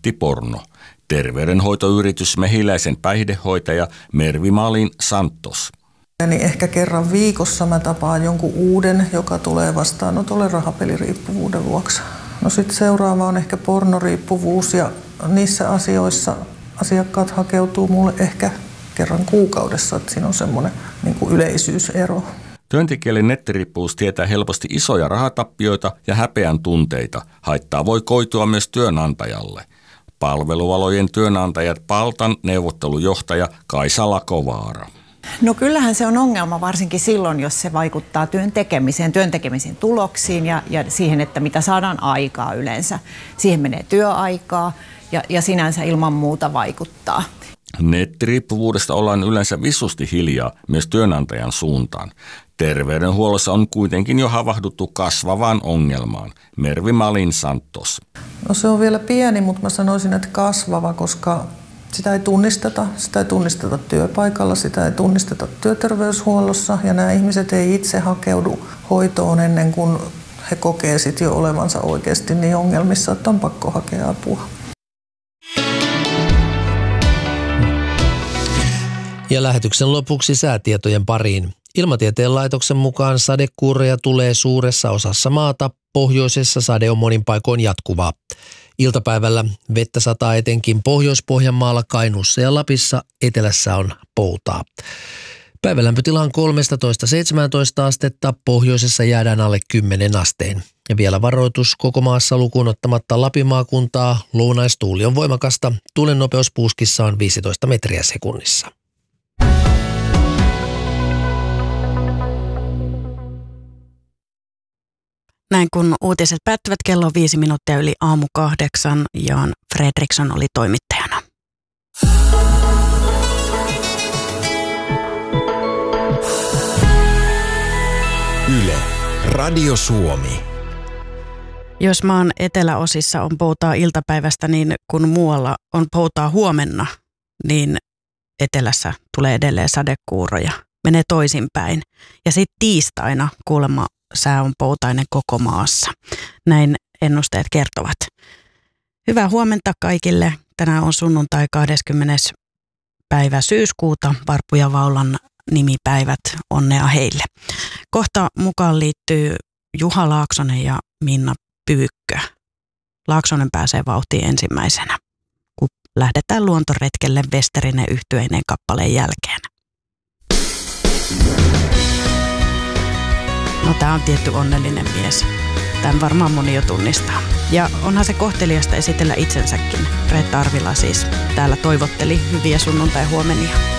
nettiporno. Terveydenhoitoyritys Mehiläisen päihdehoitaja Mervi Malin Santos. Niin ehkä kerran viikossa mä tapaan jonkun uuden, joka tulee vastaanotolle rahapeliriippuvuuden vuoksi. No sitten seuraava on ehkä pornoriippuvuus ja niissä asioissa asiakkaat hakeutuu mulle ehkä kerran kuukaudessa, että siinä on semmoinen niin kuin yleisyysero. Työntekijälle nettiriippuvuus tietää helposti isoja rahatappioita ja häpeän tunteita. Haittaa voi koitua myös työnantajalle. Palveluvalojen työnantajat Paltan neuvottelujohtaja Kaisa Lakovaara. No kyllähän se on ongelma varsinkin silloin, jos se vaikuttaa työn tekemisen tuloksiin ja siihen, että mitä saadaan aikaa yleensä. Siihen menee työaikaa ja sinänsä ilman muuta vaikuttaa. Nettiriippuvuudesta ollaan yleensä visusti hiljaa myös työnantajan suuntaan. Terveydenhuollossa on kuitenkin jo havahduttu kasvavaan ongelmaan. Mervi Malin Santos. No se on vielä pieni, mutta mä sanoisin, että kasvava, koska sitä ei tunnisteta työpaikalla, sitä ei tunnisteta työterveyshuollossa ja nämä ihmiset ei itse hakeudu hoitoon ennen kuin he kokee sitten jo olevansa oikeasti niin ongelmissa, että on pakko hakea apua. Ja lähetyksen lopuksi säätietojen pariin. Ilmatieteen laitoksen mukaan sadekuuroja tulee suuressa osassa maata. Pohjoisessa sade on monin paikoin jatkuvaa. Iltapäivällä vettä sataa etenkin Pohjois-Pohjanmaalla, Kainuussa ja Lapissa, etelässä on poutaa. Päivälämpötila on 13-17 astetta, pohjoisessa jäädään alle 10 asteen. Ja vielä varoitus koko maassa lukuun ottamatta Lapin maakuntaa, lounaistuuli on voimakasta, tuulen nopeus puuskissa on 15 metriä sekunnissa. Näin kun uutiset päättyvät, kello 5 minuuttia yli 7:08, Jan Fredriksson oli toimittajana. Yle, Radio Suomi. Jos maan eteläosissa on poutaa iltapäivästä, niin kun muualla on poutaa huomenna, niin etelässä tulee edelleen sadekuuroja. Menee toisinpäin. Ja sitten tiistaina kuulemma sää on poutainen koko maassa. Näin ennusteet kertovat. Hyvää huomenta kaikille. Tänään on sunnuntai 20. päivä syyskuuta. Varpu ja Vaulan nimipäivät. Onnea heille. Kohta mukaan liittyy Juha Laaksonen ja Minna Pyykkö. Laaksonen pääsee vauhtiin ensimmäisenä, kun lähdetään luontoretkelle Westerinen yhtyeineen kappaleen jälkeen. No tää on tietty onnellinen mies. Tämän varmaan moni jo tunnistaa. Ja onhan se kohteliasta esitellä itsensäkin. Reetta Arvila siis täällä toivotteli hyviä sunnuntai-huomenia.